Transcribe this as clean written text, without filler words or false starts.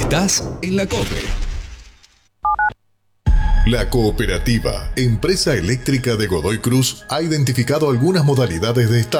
Estás en la COPE. La Cooperativa, empresa eléctrica de Godoy Cruz, ha identificado algunas modalidades de